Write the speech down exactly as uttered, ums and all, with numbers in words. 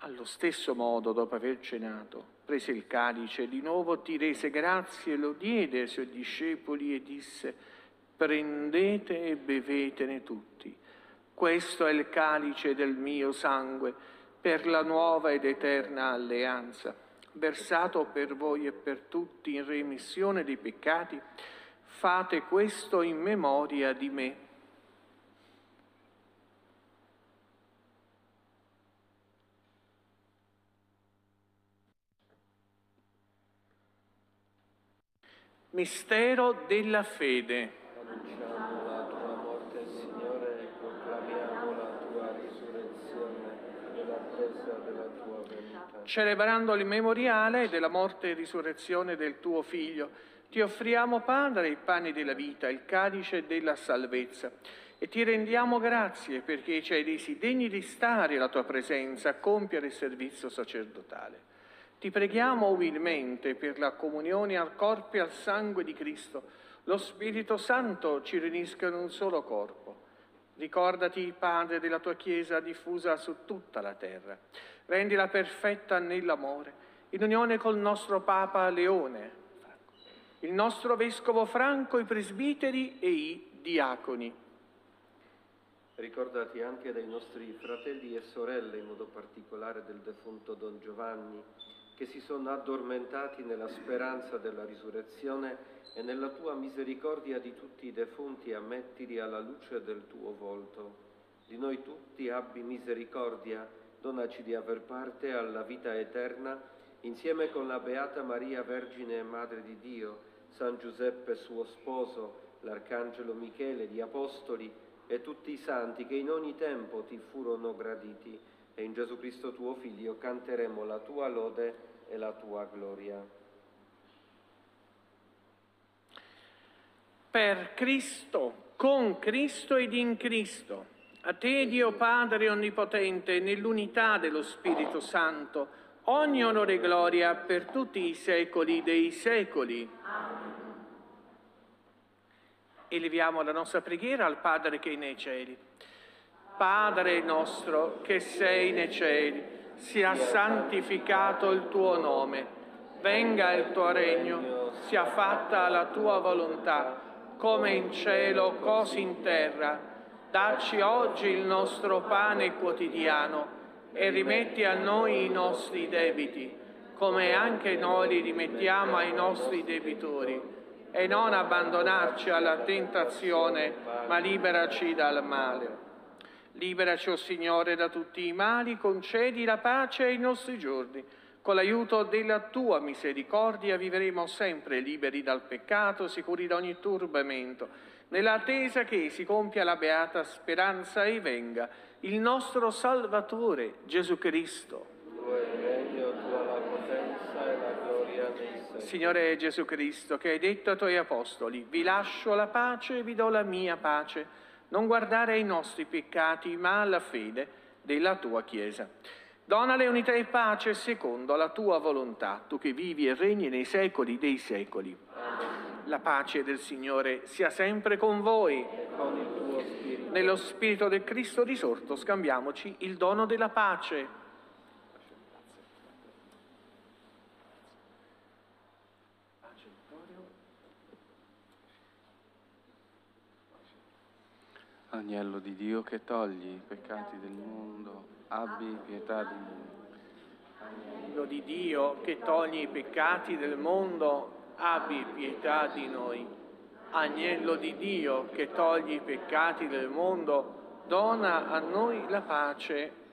Allo stesso modo, dopo aver cenato, prese il calice, di nuovo ti rese grazie, lo diede ai suoi discepoli e disse: prendete e bevetene tutti. Questo è il calice del mio sangue, per la nuova ed eterna alleanza, versato per voi e per tutti in remissione dei peccati. Fate questo in memoria di me. Mistero della fede. Annunciamo la tua morte, Signore, e proclamiamo la tua risurrezione nell'attesa della tua venuta. Celebrando il memoriale della morte e risurrezione del tuo Figlio, ti offriamo, Padre, il pane della vita, il calice della salvezza, e ti rendiamo grazie perché ci hai resi degni di stare alla tua presenza a compiere il servizio sacerdotale. Ti preghiamo umilmente per la comunione al corpo e al sangue di Cristo. Lo Spirito Santo ci riunisca in un solo corpo. Ricordati, Padre, della tua Chiesa diffusa su tutta la terra. Rendila perfetta nell'amore, in unione col nostro Papa Leone, il nostro Vescovo Franco, i presbiteri e i diaconi. Ricordati anche dei nostri fratelli e sorelle, in modo particolare del defunto Don Giovanni, che si sono addormentati nella speranza della risurrezione, e nella tua misericordia di tutti i defunti ammettili alla luce del tuo volto. Di noi tutti abbi misericordia, donaci di aver parte alla vita eterna, insieme con la Beata Maria, Vergine e Madre di Dio, San Giuseppe suo sposo, l'Arcangelo Michele, gli Apostoli e tutti i santi che in ogni tempo ti furono graditi, e in Gesù Cristo tuo Figlio canteremo la tua lode e la tua gloria. Per Cristo, con Cristo ed in Cristo, a te, Dio Padre Onnipotente, nell'unità dello Spirito Santo, ogni onore e gloria per tutti i secoli dei secoli. Amen. Eleviamo la nostra preghiera al Padre che è nei cieli. Padre nostro che sei nei cieli, sia santificato il tuo nome, venga il tuo regno, sia fatta la tua volontà, come in cielo, così in terra. Dacci oggi il nostro pane quotidiano e rimetti a noi i nostri debiti, come anche noi li rimettiamo ai nostri debitori. E non abbandonarci alla tentazione, ma liberaci dal male. Liberaci, o Signore, da tutti i mali, concedi la pace ai nostri giorni. Con l'aiuto della tua misericordia vivremo sempre liberi dal peccato, sicuri da ogni turbamento, nell'attesa che si compia la beata speranza e venga il nostro Salvatore, Gesù Cristo. Tuo è il regno, tua la potenza e la gloria nei secoli. Signore Gesù Cristo, che hai detto ai tuoi apostoli: vi lascio la pace e vi do la mia pace. Non guardare ai nostri peccati, ma alla fede della tua Chiesa. Donale unità e pace secondo la tua volontà, tu che vivi e regni nei secoli dei secoli. Amen. La pace del Signore sia sempre con voi. E con il tuo spirito. Nello spirito del Cristo risorto scambiamoci il dono della pace. Agnello di Dio che togli i peccati del mondo, abbi pietà di noi. Agnello di Dio che togli i peccati del mondo, abbi pietà di noi. Agnello di Dio che togli i peccati del mondo, dona a noi la pace.